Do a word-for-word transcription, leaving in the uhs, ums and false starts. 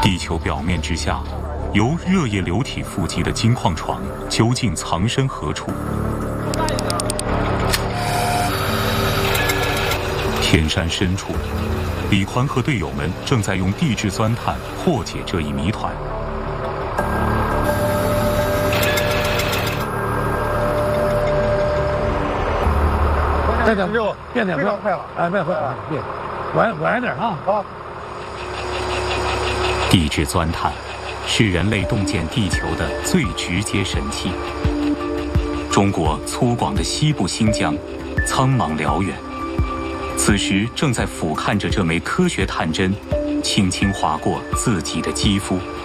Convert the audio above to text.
地球表面之下，由热液流体富集的金矿床究竟藏身何处？天山深处，李宽和队友们正在用地质钻探破解这一谜团。 这点肉变点快快了，哎，别快啊，别，晚晚一点啊，好。 地质钻探是人类洞见地球的最直接神器。中国粗犷的西部新疆，苍茫辽远，此时正在俯瞰着这枚科学探针，轻轻划过自己的肌肤。